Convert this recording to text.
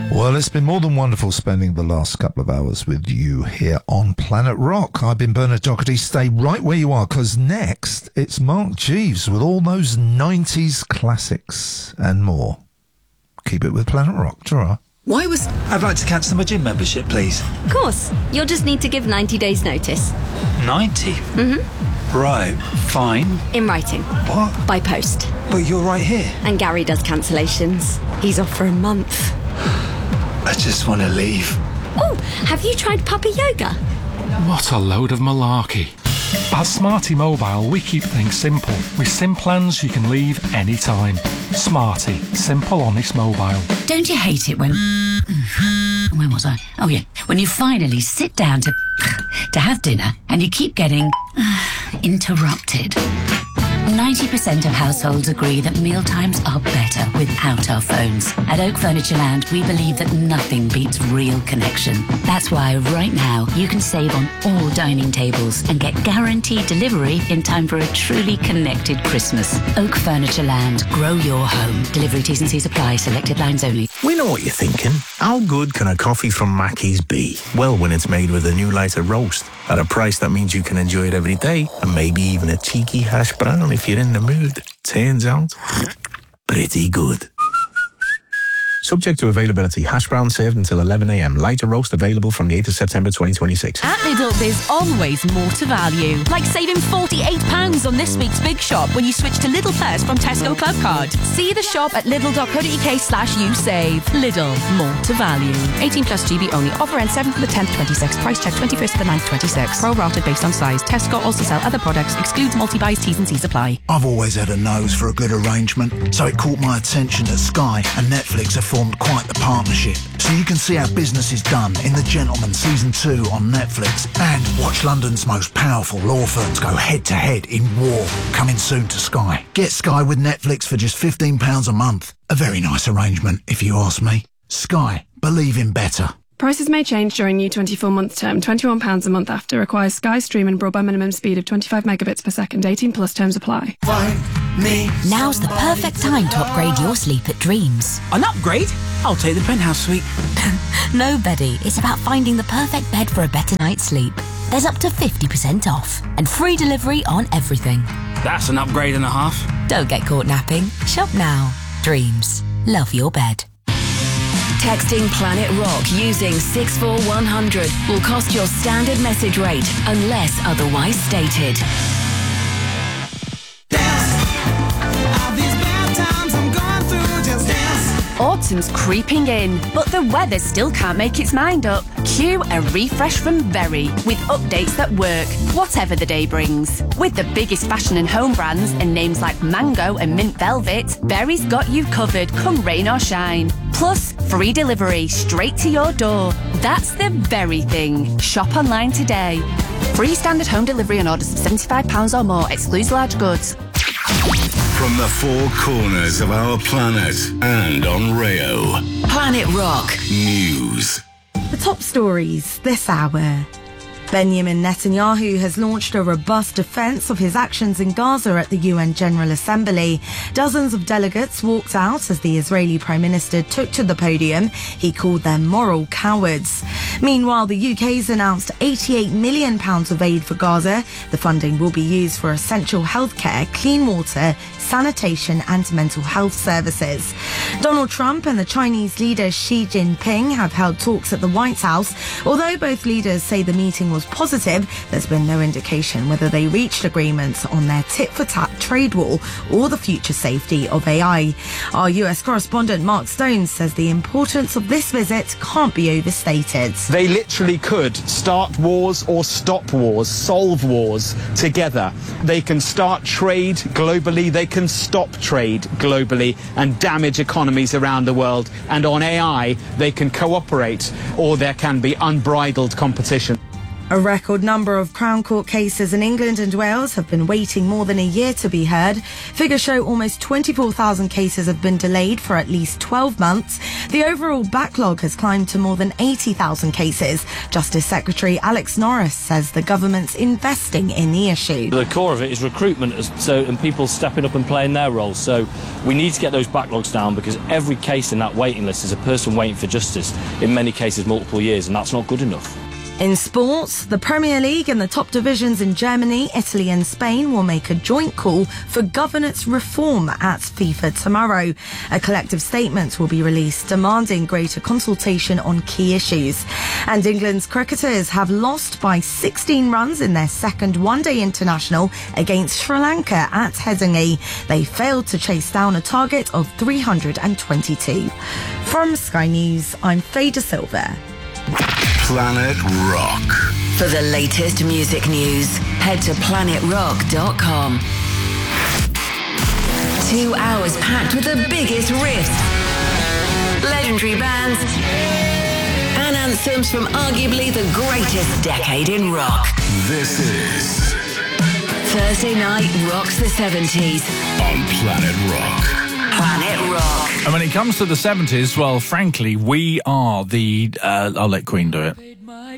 Well, it's been more than wonderful spending the last couple of hours with you here on Planet Rock. I've been Bernard Doherty. Stay right where you are, because next it's Mark Jeeves with all those 90s classics and more. Keep it with Planet Rock. Ta-ra. Why was... I'd like to cancel my gym membership, please. Of course. You'll just need to give 90 days notice. 90? Mm-hmm. Right, fine. In writing. What? By post. But you're right here. And Gary does cancellations. He's off for a month. I just want to leave. Oh, have you tried puppy yoga? What a load of malarkey. At Smarty Mobile, we keep things simple. With SIM plans you can leave anytime. Smarty. Simple, honest mobile. Don't you hate it when... When was I? Oh, yeah. When you finally sit down to have dinner and you keep getting interrupted. 90% of households agree that mealtimes are better without our phones. At Oak Furniture Land, we believe that nothing beats real connection. That's why right now you can save on all dining tables and get guaranteed delivery in time for a truly connected Christmas. Oak Furniture Land. Grow your home. Delivery T's and C's apply. Selected lines only. We know what you're thinking. How good can a coffee from Mackey's be? Well, when it's made with a new lighter roast at a price that means you can enjoy it every day, and maybe even a cheeky hash brown if you're in the mood. Turns out, pretty good. Subject to availability. Hash brown served until 11 a.m. Lighter roast available from the 8th of September 2026. At Lidl, there's always more to value. Like saving £48 on this week's Big Shop when you switch to Lidl First from Tesco Club Card. See the shop at lidl.co.uk/usave. Lidl, more to value. 18 plus GB only. Offer ends 7th to the 10th, 26. Price check 21st to the 9th, 26. Pro rata based on size. Tesco also sell other products. Excludes multi-buys. T's and C's apply. I've always had a nose for a good arrangement, so it caught my attention that Sky and Netflix have formed quite the partnership. So you can see how business is done in The Gentleman Season 2 on Netflix, and watch London's most powerful law firms go head-to-head in war. Coming soon to Sky. Get Sky with Netflix for just £15 a month. A very nice arrangement, if you ask me. Sky. Believe in better. Prices may change during new 24-month term. £21 a month after. Requires Sky Stream and broadband minimum speed of 25 megabits per second. 18 plus terms apply. Now's the perfect time to upgrade your sleep at Dreams. An upgrade? I'll take the penthouse suite. No, Betty. It's about finding the perfect bed for a better night's sleep. There's up to 50% off and free delivery on everything. That's an upgrade and a half. Don't get caught napping. Shop now. Dreams. Love your bed. Texting Planet Rock using 64100 will cost your standard message rate unless otherwise stated. Autumn's creeping in, but the weather still can't make its mind up. Cue a refresh from Berry with updates that work, whatever the day brings. With the biggest fashion and home brands and names like Mango and Mint Velvet, Berry's got you covered come rain or shine. Plus, free delivery straight to your door. That's the very thing. Shop online today. Free standard home delivery on orders of £75 or more, excludes large goods. From the four corners of our planet and on Rayo. Planet Rock News. The top stories this hour. Benjamin Netanyahu has launched a robust defence of his actions in Gaza at the UN General Assembly. Dozens of delegates walked out as the Israeli Prime Minister took to the podium. He called them moral cowards. Meanwhile, the UK's announced £88 million of aid for Gaza. The funding will be used for essential healthcare, clean water, sanitation and mental health services. Donald Trump and the Chinese leader Xi Jinping have held talks at the White House. Although both leaders say the meeting was positive, there's been no indication whether they reached agreements on their tit-for-tat trade war or the future safety of AI. Our US correspondent Mark Stone says the importance of this visit can't be overstated. They literally could start wars or stop wars, solve wars together. They can start trade globally, they can stop trade globally and damage economies around the world. And on AI, they can cooperate or there can be unbridled competition. A record number of Crown Court cases in England and Wales have been waiting more than a year to be heard. Figures show almost 24,000 cases have been delayed for at least 12 months. The overall backlog has climbed to more than 80,000 cases. Justice Secretary Alex Norris says the government's investing in the issue. The core of it is recruitment and people stepping up and playing their roles. So we need to get those backlogs down, because every case in that waiting list is a person waiting for justice, in many cases multiple years, and that's not good enough. In sports, the Premier League and the top divisions in Germany, Italy and Spain will make a joint call for governance reform at FIFA tomorrow. A collective statement will be released demanding greater consultation on key issues. And England's cricketers have lost by 16 runs in their second one-day international against Sri Lanka at Headingley. They failed to chase down a target of 322. From Sky News, I'm Faye De Silva. Planet Rock. For the latest music news, head to planetrock.com. 2 hours packed with the biggest riffs, legendary bands, and anthems from arguably the greatest decade in rock. This is Thursday Night Rocks the 70s on Planet Rock. Planet Rock. And when it comes to the 70s, well, frankly, we are the... I'll let Queen do it.